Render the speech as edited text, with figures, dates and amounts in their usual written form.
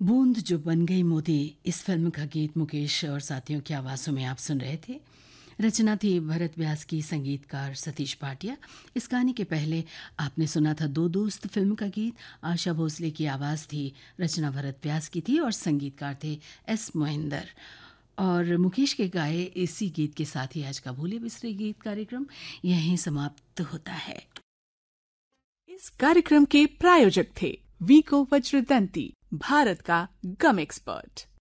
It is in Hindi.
बूंद जो बन गई मोती, इस फिल्म का गीत मुकेश और साथियों की आवाज़ों में आप सुन रहे थे। रचना थी भरत व्यास की, संगीतकार सतीश भाटिया। इस गाने के पहले आपने सुना था दो दोस्त फिल्म का गीत। आशा भोसले की आवाज़ थी, रचना भरत व्यास की थी और संगीतकार थे एस मोहिंदर। और मुकेश के गाए इसी गीत के साथ ही आज का भूले बिसरे गीत कार्यक्रम यहीं समाप्त होता है। इस कार्यक्रम के प्रायोजक थे वीको वज्रदंती, भारत का गम एक्सपर्ट।